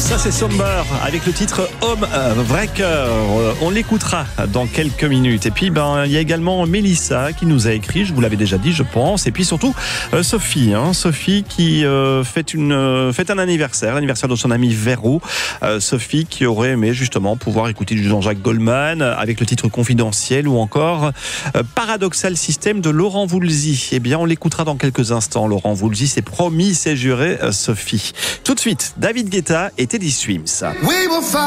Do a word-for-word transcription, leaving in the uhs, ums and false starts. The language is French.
Ça c'est Somber avec le titre Home Breaker. Euh, on l'écoutera dans quelques minutes. Et puis ben il y a également Mélissa qui nous a écrit, je vous l'avais déjà dit je pense. Et puis surtout euh, Sophie, hein, Sophie qui euh, fait une euh, fait un anniversaire, l'anniversaire de son ami Véro. Euh, Sophie qui aurait aimé justement pouvoir écouter du Jean-Jacques Goldman avec le titre Confidentiel ou encore euh, Paradoxal System de Laurent Voulzy. Eh bien on l'écoutera dans quelques instants. Laurent Voulzy, c'est promis, c'est juré. Euh, Sophie. Tout de suite, David Guetta et Teddy Swims.